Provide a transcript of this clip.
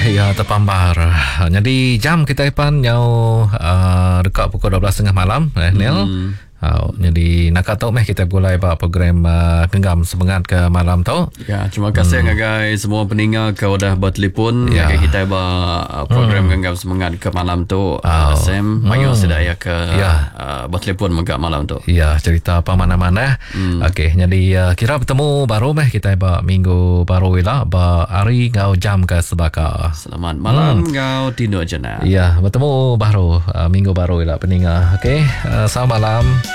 ya terpambar. Jadi jam kita Ipan yang dekat pukul 12.30 malam, Nel. Jadi nak tahu kita mulai program genggam semangat ke malam tu. Ya, terima kasih ngagai semua pendengar kau dah bertelefon ngagai kita program genggam semangat ke malam tu. Sam mayu sedaya ke bertelefon mega malam tu. Ya, cerita apa mana-mana. Okey, jadi kira bertemu baru kita minggu baru lah hari ngau jam ke sebaka. Selamat malam ngau Tino Jana. Ya, bertemu baru minggu baru lah pendengar. Okey, selamat malam.